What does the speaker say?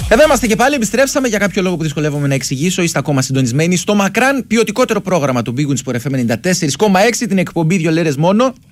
Εδώ είμαστε και πάλι, επιστρέψαμε για κάποιο λόγο που δυσκολεύομαι να εξηγήσω. Είστε ακόμα συντονισμένοι στο μακράν ποιοτικότερο πρόγραμμα του Big Win Sport FM 94,6, την εκπομπή 2 λέρες μόνο.